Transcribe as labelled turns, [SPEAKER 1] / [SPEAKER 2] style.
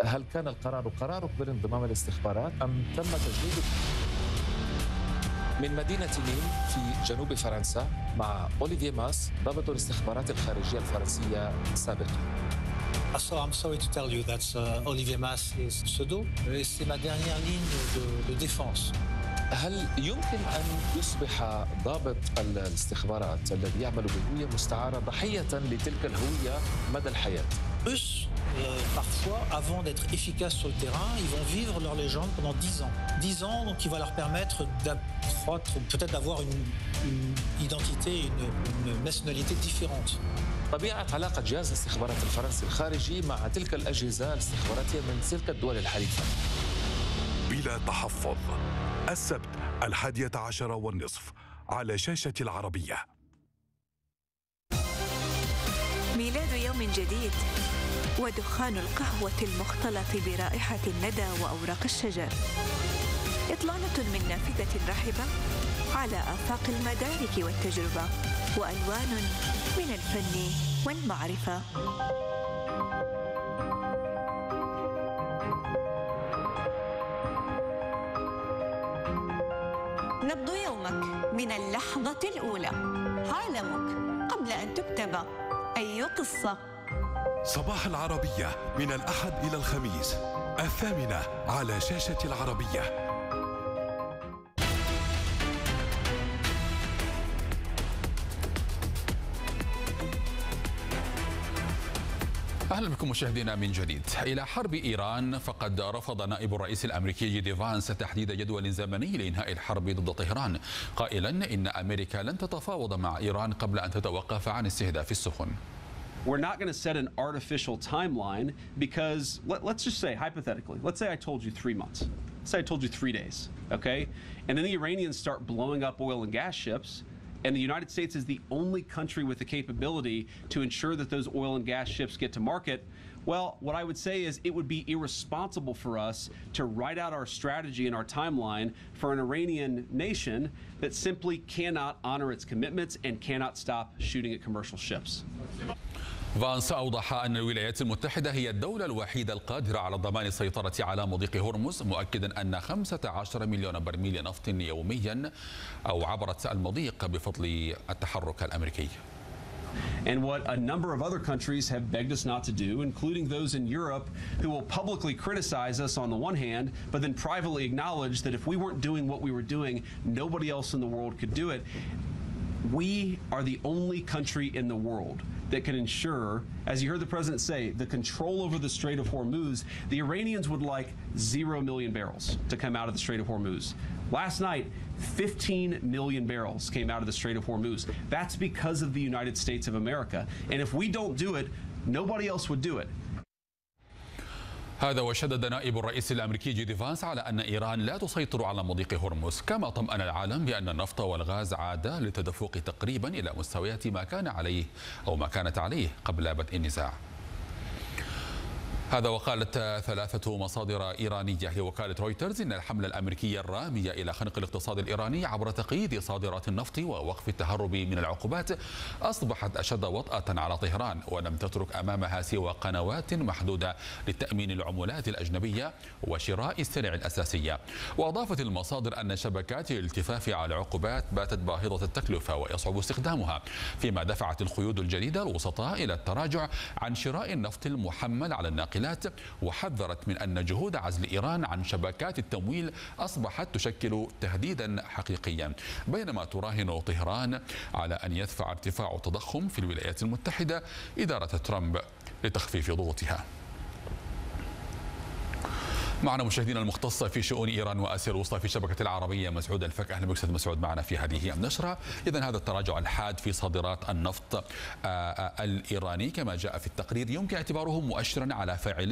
[SPEAKER 1] هل كان القرار قرارك بالانضمام للاستخبارات أم تم تجنيدك؟ من مدينة نيم في جنوب فرنسا مع أوليفيه ماس ضابط الاستخبارات الخارجية الفرنسية سابقا.
[SPEAKER 2] So I'm sorry to tell you that Olivier Mas is pseudo. C'est ma dernière ligne de défense.
[SPEAKER 1] هل يمكن أن يصبح ضابط الاستخبارات الذي يعمل بهوية مستعارة ضحية لتلك الهوية مدى الحياة؟
[SPEAKER 2] Parfois, avant d'être efficaces sur le terrain, ils vont vivre leur légende pendant 10 ans. 10 ans, donc, qui va leur permettre d'accroître, peut-être d'avoir une identité, une nationalité différente.
[SPEAKER 1] طبيعة علاقة جهاز الاستخبارات الفرنسي الخارجي مع تلك الأجهزة الاستخباراتية من تلك الدول الحليفة.
[SPEAKER 3] بلا تحفظ، السبت 11:30 على شاشة العربية.
[SPEAKER 4] ميلاد يوم جديد ودخان القهوة المختلط برائحة الندى وأوراق الشجر، إطلالة من نافذة رحبة على آفاق المدارك والتجربة وألوان من الفن والمعرفة. نبض يومك من اللحظة الأولى، عالمك قبل أن تكتب أي قصة.
[SPEAKER 3] صباح العربية من الأحد إلى الخميس 8:00 على شاشة العربية.
[SPEAKER 5] أهلا بكم مشاهدينا من جديد. إلى حرب إيران، فقد رفض نائب الرئيس الأمريكي جي دي فانس تحديد جدول زمني لإنهاء الحرب ضد طهران، قائلا إن أمريكا لن تتفاوض مع إيران قبل أن تتوقف عن استهداف السفن.
[SPEAKER 6] We're not going to set an artificial timeline because let's just say, hypothetically, let's say I told you 3 months. Let's say I told you 3 days, okay? And then the Iranians start blowing up oil and gas ships, and the United States is the only country with the capability to ensure that those oil and gas ships get to market. Well, what I would say is it would be irresponsible for us to write out our strategy and our timeline for an Iranian nation that simply cannot honor its commitments and cannot stop shooting at commercial ships.
[SPEAKER 5] فانس أوضح أن الولايات المتحدة هي الدولة الوحيدة القادرة على ضمان السيطرة على مضيق هرمز، مؤكدا أن 15 مليون برميل نفط يوميا أو عبرت المضيق بفضل التحرك الأمريكي.
[SPEAKER 6] And what a number of other countries have begged us not to do, including those in Europe who will publicly criticize us on the one hand, but then privately acknowledge that if we weren't doing what we were doing, nobody else in the world could do it. We are the only country in the world that can ensure, as you heard the president say, the control over the Strait of Hormuz. The Iranians would like 0 million barrels to come out of the Strait of Hormuz. Last night, 15 million barrels came out of the Strait of Hormuz. That's because of the United States of America. And if we don't do it, nobody else would do it.
[SPEAKER 5] هذا وشدد نائب الرئيس الأمريكي جي دي فانس على أن إيران لا تسيطر على مضيق هرمز، كما طمأن العالم بأن النفط والغاز عادا للتدفق تقريبا إلى مستويات ما كانت عليه قبل بدء النزاع. هذا وقالت 3 مصادر إيرانية لوكالة رويترز إن الحملة الأمريكية الرامية إلى خنق الاقتصاد الإيراني عبر تقييد صادرات النفط ووقف التهرب من العقوبات أصبحت أشد وطأة على طهران، ولم تترك أمامها سوى قنوات محدودة لتأمين العملات الأجنبية وشراء السلع الأساسية. وأضافت المصادر أن شبكات الالتفاف على العقوبات باتت باهظة التكلفة ويصعب استخدامها، فيما دفعت القيود الجديدة الوسطاء إلى التراجع عن شراء النفط المحمل على الناقلات، وحذرت من أن جهود عزل إيران عن شبكات التمويل أصبحت تشكل تهديدا حقيقيا، بينما تراهن طهران على أن يدفع ارتفاع التضخم في الولايات المتحدة إدارة ترامب لتخفيف ضغوطها. معنا مشاهدينا المختصة في شؤون إيران وآسيا الوسطى في شبكة العربية مسعود الفك. أهلا بك أستاذ مسعود معنا في هذه النشرة. إذن هذا التراجع الحاد في صادرات النفط الإيراني كما جاء في التقرير يمكن اعتباره مؤشرا على فاعلية